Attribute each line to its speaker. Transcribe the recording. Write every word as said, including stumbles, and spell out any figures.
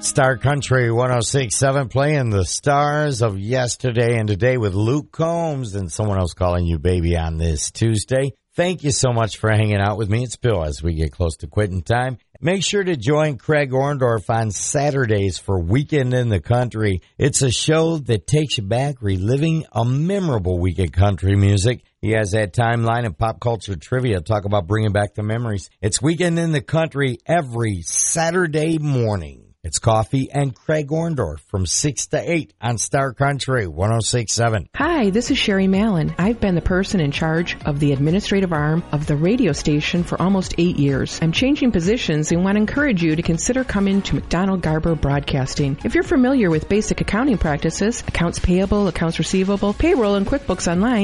Speaker 1: Star Country one oh six point seven playing the stars of yesterday and today with Luke Combs and someone else calling you baby on this Tuesday. Thank you so much for hanging out with me. It's Bill as we get close to quitting time. Make sure to join Craig Orndorff on Saturdays for Weekend in the Country. It's a show that takes you back, reliving a memorable week of country music. He has that timeline and pop culture trivia. Talk about bringing back the memories. It's Weekend in the Country every Saturday morning. It's Coffee and Craig Orndorff from six to eight on Star Country one oh six point seven.
Speaker 2: Hi, this is Sherry Mallon. I've been the person in charge of the administrative arm of the radio station for almost eight years. I'm changing positions and want to encourage you to consider coming to McDonald Garber Broadcasting. If you're familiar with basic accounting practices, accounts payable, accounts receivable, payroll, and QuickBooks Online,